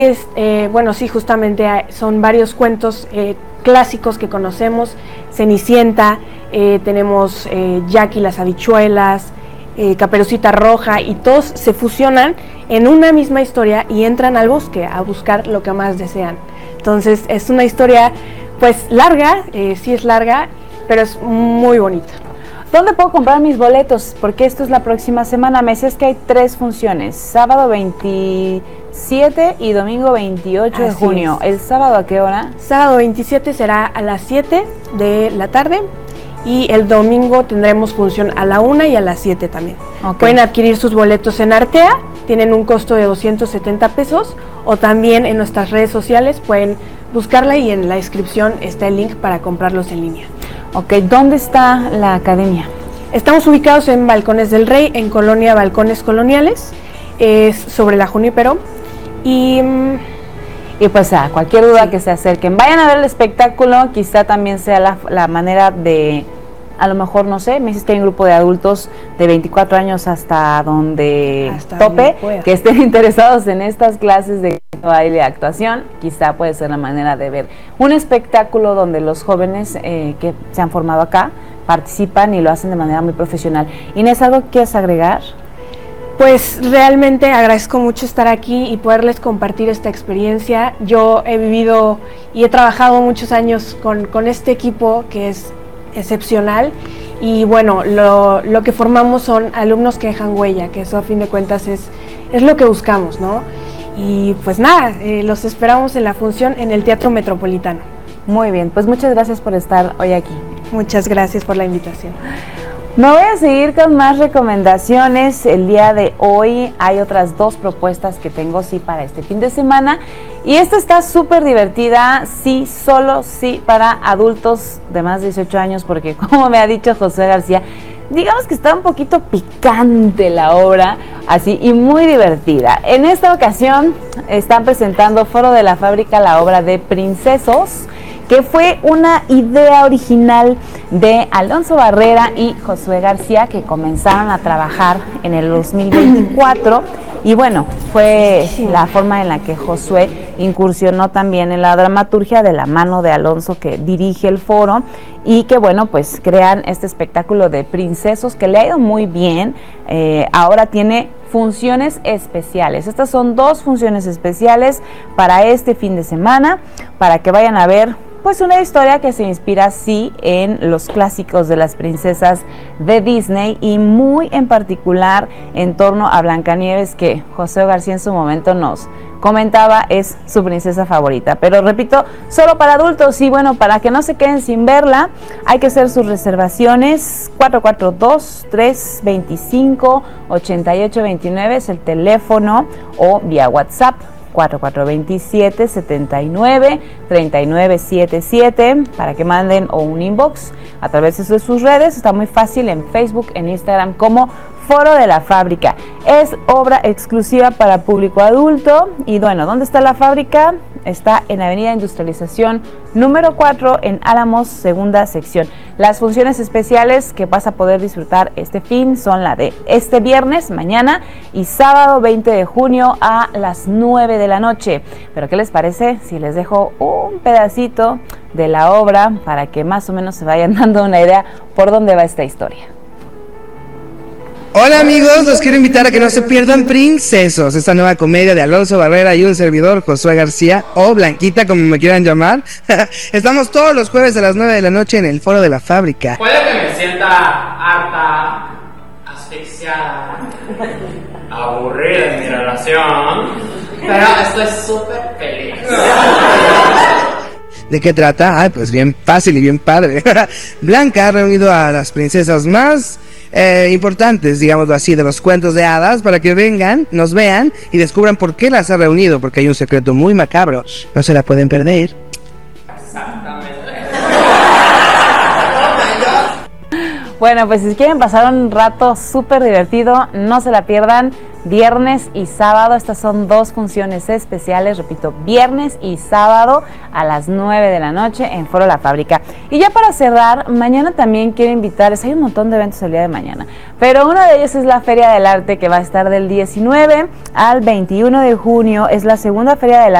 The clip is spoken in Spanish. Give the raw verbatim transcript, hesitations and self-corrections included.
es, eh, bueno, sí, justamente hay, son varios cuentos eh, clásicos que conocemos, Cenicienta, eh, tenemos eh, Jack y las habichuelas, eh, Caperucita Roja, y todos se fusionan en una misma historia y entran al bosque a buscar lo que más desean. Entonces es una historia pues larga, eh, sí es larga, pero es muy bonita. ¿Dónde puedo comprar mis boletos? Porque esto es la próxima semana. Me decías que hay tres funciones, sábado veintisiete y domingo veintiocho Así de junio. Es. ¿El sábado a qué hora? Sábado veintisiete será a las siete de la tarde y el domingo tendremos función a la una y a las siete también. Okay. Pueden adquirir sus boletos en Artea, tienen un costo de doscientos setenta pesos, o también en nuestras redes sociales pueden buscarla y en la descripción está el link para comprarlos en línea. Ok, ¿dónde está la academia? Estamos ubicados en Balcones del Rey, en Colonia Balcones Coloniales, es sobre la Junípero. Y, y pues a cualquier duda sí. que se acerquen, vayan a ver el espectáculo, quizá también sea la, la manera de, a lo mejor, no sé, me dices que hay un grupo de adultos de veinticuatro años hasta donde hasta tope, donde que estén interesados en estas clases de baile y actuación, quizá puede ser la manera de ver un espectáculo donde los jóvenes eh, que se han formado acá participan y lo hacen de manera muy profesional. Inés, ¿algo que quieres agregar? Pues realmente agradezco mucho estar aquí y poderles compartir esta experiencia. Yo he vivido y he trabajado muchos años con, con este equipo que es excepcional, y bueno, lo, lo que formamos son alumnos que dejan huella, que eso a fin de cuentas es, es lo que buscamos, ¿no? Y pues nada, eh, los esperamos en la función en el Teatro Metropolitano. Muy bien, pues muchas gracias por estar hoy aquí. Muchas gracias por la invitación. Me voy a seguir con más recomendaciones. El día de hoy hay otras dos propuestas que tengo sí para este fin de semana, y esta está súper divertida, sí, solo sí para adultos de más de dieciocho años, porque como me ha dicho Josué García, digamos que está un poquito picante la obra, así, y muy divertida. En esta ocasión están presentando Foro de la Fábrica la obra de Princesos, que fue una idea original de Alonso Barrera y Josué García, que comenzaron a trabajar en el dos mil veinticuatro, y bueno, fue la forma en la que Josué incursionó también en la dramaturgia de la mano de Alonso, que dirige el foro, y que bueno, pues crean este espectáculo de Princesos que le ha ido muy bien. Eh, ahora tiene funciones especiales. Estas son dos funciones especiales para este fin de semana, para que vayan a ver pues una historia que se inspira sí en los clásicos de las princesas de Disney, y muy en particular en torno a Blancanieves, que José García en su momento nos comentaba es su princesa favorita. Pero repito, solo para adultos, y bueno, para que no se queden sin verla, hay que hacer sus reservaciones. Cuatro cuatro dos, tres dos cinco, ocho ocho dos nueve es el teléfono, o vía WhatsApp cuatro cuatro dos siete, siete nueve, tres nueve siete siete para que manden, o un inbox a través de sus redes. Está muy fácil en Facebook, en Instagram, como Foro de la Fábrica. Es obra exclusiva para público adulto. Y bueno, ¿dónde está la fábrica? Está en Avenida Industrialización número cuatro, en Álamos, segunda sección. Las funciones especiales que vas a poder disfrutar este fin son la de este viernes, mañana, y sábado veinte de junio a las nueve de la noche. Pero ¿qué les parece si les dejo un pedacito de la obra para que más o menos se vayan dando una idea por dónde va esta historia? Hola amigos, los quiero invitar a que no se pierdan Princesos, esta nueva comedia de Alonso Barrera y un servidor, Josué García, o Blanquita, como me quieran llamar. Estamos todos los jueves a las nueve de la noche en el Foro de la Fábrica. Puede que me sienta harta, asfixiada, aburrida en mi relación, pero estoy súper feliz. ¿De qué trata? Ay, pues bien fácil y bien padre. Blanca ha reunido a las princesas más Eh, importantes, digámoslo así, de los cuentos de hadas, para que vengan, nos vean y descubran por qué las ha reunido, porque hay un secreto muy macabro, no se la pueden perder. Exactamente. Bueno, pues si quieren pasar un rato súper divertido, no se la pierdan. viernes y sábado. Estas son dos funciones especiales, repito, viernes y sábado a las nueve de la noche en Foro La Fábrica. Y ya para cerrar, mañana también quiero invitarles, hay un montón de eventos el día de mañana, pero uno de ellos es la Feria del Arte, que va a estar del diecinueve al veintiuno de junio, es la segunda Feria del Arte